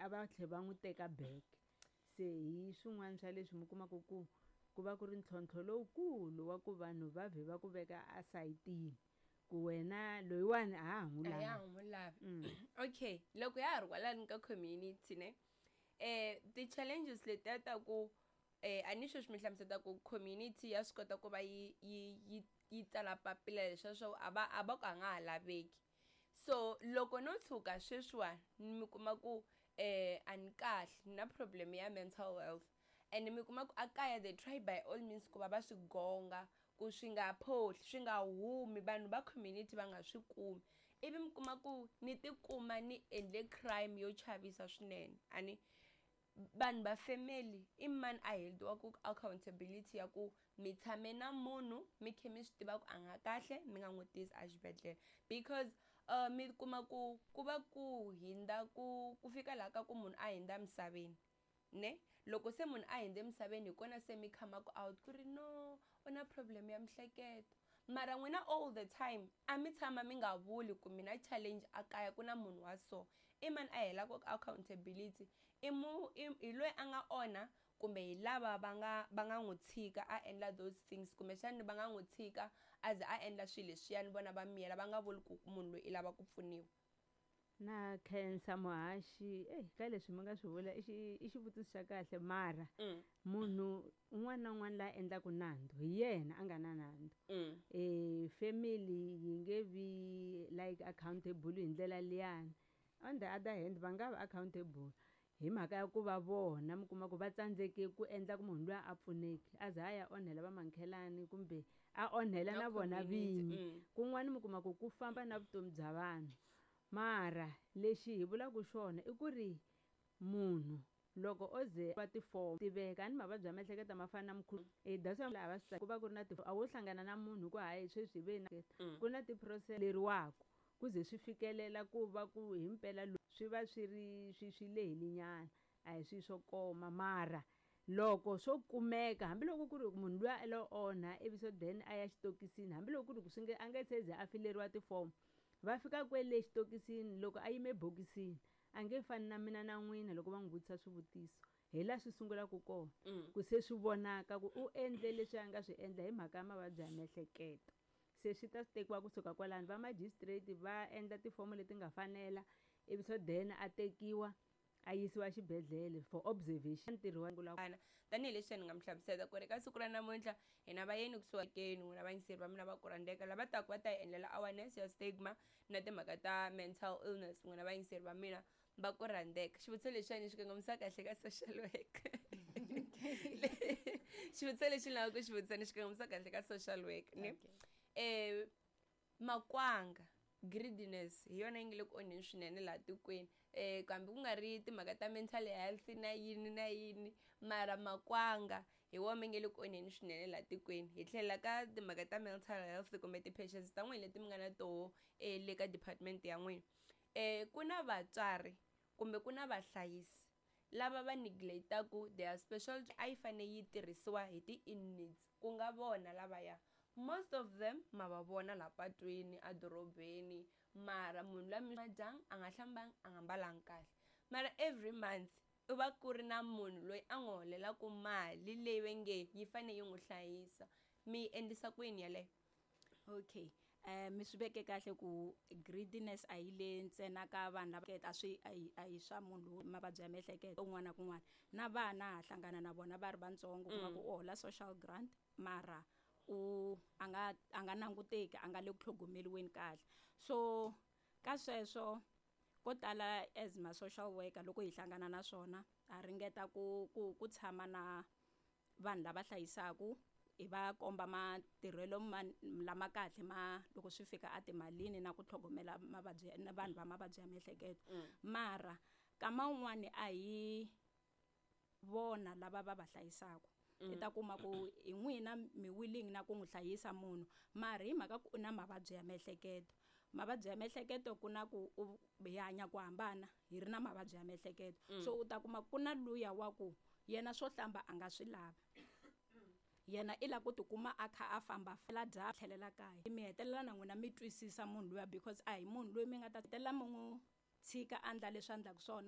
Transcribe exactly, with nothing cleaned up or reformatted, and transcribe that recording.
a va tlhe va n'wi teka back. Se hi swin'wana swa leswi mi kumaka ku ku va ku ri ntlhontlho lowukulu wa ku vanhu va vhe va ku veka asayitini ku wena loyiwani a ha n'wi lavi. A ha n'wi lavi. Okay, loko ya ha ri kwalani ka community ne eh ti-challenges letiya ta ku eh a ni sweswi mi hlamuseta ku community ya swi kota ku va yi yi yi tsala papila leswiya swo a va a va ku a nga ha laveki. So loko no tshuka sweswiwani mi kuma ku eh a ni kahle ni na problem ya mental health and mi kuma ku a kaya they try by all means ku va va swi gonga ku swi nga phohli swi nga humi vanhu va community va nga swi kumi ivi mi kuma ku ni tikuma ni endle crime yo chavisa swinene a ni vanhu va family i mani a heldiwa ku accountability ya ku mi tshame na munhu mi khe mi swi tiva ku a nga kahle mi nga n'wi tisi a xibedhlele because uh, mi kuma ku ku va ku hindza ku ku fika laha ka ku munhu a hindza misaveni ne loko se munhu a hindze misaveni hi kona se mi khamaku out ku ri no u na problem ya mihleketo mara n'wina all the time a mi tshama mi nga vuli ku mina challenge a kaya ku na munhu wa so i mani a helaka accountability i mu i loyi a nga onha kumbe hi lava va nga va nga n'wi tshika a endla those things kumbe xana va nga n'wi tshika a ze a endla swilo leswiyani vona va miyela va nga vuli ku munhu loyi i lava ku pfuniwa. Na khensa muhaxi eh ka leswi mi nga swi vula i xivutiso xa kahle mara munhu un'wana na un'wana laha endlaku nandzu hi yena a nga na nandzu. eh family yi nge vi like accountable hi ndlela liyani on the other hand va nga va accountable hi mhaka ya ku va vona mi kuma ku va tsandzeke ku endla ku munhu luya a pfuneki a za a ya onhela va makhelani kumbe a onhela na vona vinyi kun'wana mi kuma ku ku famba na vutomi bya vanhu. Mara lexi hi vulaka xona i ku ri munhu loko o ze va tifomo tiveka a ni mavabyi ya miehleketo ma fana na mukhuva eh that's why laha va swi ku va ku ri na tifomo a wo hlangana na munhu ku hayi sweswi hi ve na ku na tiphurosese leriwaka ku ze swi fikelela ku va ku hi mpela swi va swi ri swi swi lehelinyana a hi swilo swo koma mara loko swo kumeka hambiloko ku ri munhu luya a lo onha ivi so then a ya xitokisini hambiloko ku ri ku swi nge a nge se ze a fileriwa tifomo va fika kwele xitokisini loko a yime bokisini a nge fani na mina na n'wina loko va n'wi vutisa swivutiso hi laha swi sungulaka kona ku se swi vonaka ku u endle leswi a nga swi endla hi mhaka ya mavabyi ya miehleketo. Se swi ta swi tekiwa kusuka kwalani va magistrate va endla tifomo leti nga fanela ivi so then a tekiwa a yisiwa xibedhlele for observation ntirho wa ngula tanihileswi ni nga mi hlamuseta ku ri ka siku ra namuntlha hi na vayeni kusuhakeni n'wina vayingiseri va mina va ku rhandzeka lava taku va ta hi endlela awareness ya stigma na timhaka ta mental illness n'wina vayingiseri va mina va ku rhandzeka. Xivutiso lexi ni xi kongomisa kahle ka social worker xivutiso lexi ni lavaka ku xi vutisa ni xi kongomisa kahle ka social worker ni eh makwanga greediness hi yona yi nge le ku onheni swinene laha tikweni eh kambe ku nga ri timhaka ta mental health na yini na yini mara makwanga hi wona mi nge le ku onheni swinene laha tikweni hi tlhela ka timhaka ta mental health kumbe ti-patients ta n'wina leti mi nga na toho eh le ka department ya n'wina eh ku na vatswari kumbe ku na vahlayisi lava va neglect-aku their special a yi fane yi tirhisiwa hi ti-inmates ku nga vona lavaya most of them ma va vona la patwini adorobeni mara munhu la madyanga a nga hlambangi a nga mbalanga kahle mara every month u va ku ri na munhu loyi a n'wi holelaku mali leyi ve nge yi fane yi n'wi hlayisa mi endlisa ku yini yaleyo. Okay eh mi swi veke kahle ku greediness a yi le ntsena ka vanhu lava a swi a hi swa munhu mavabyi ya miehleketo un'wana na kun'wana na vana ha hlangana na vona va ri vatsongo kuma ku u hola social grant mara u a nga a nga languteki a nga le ku tlhogomeliweni kahle so ka sweswo ko tala as ma social worker loko hi hlangana na swona a ringeta ku ku ku tshama na vanhu lava hlayisaku hi va komba matirhelo lama kahle ma loko swi fika a timalini na ku tlhogomela mavabyi na vanhu va mavabyi ya miehleketo mara kama un'wani a hi vona lava va va hlayisaku i ta kuma ku hi n'wina mi willing na ku n'wi hlayisa munhu mara hi mhaka ku u na mavabyi ya miehleketo mavabyi ya miehleketo ku na ku hi hanya ku hambana hi ri na mavabyi ya miehleketo so u ta kuma ku na luya wa ku yena swo hlamba a nga swi lava yena i la ku tikuma a kha a famba fela dya tlhelela kaya mi hetelela na n'wina mi twisisa munhu luya because a hi munhu loyi mi nga ta hetelela mi n'wi tshika andla leswi a endlaku swona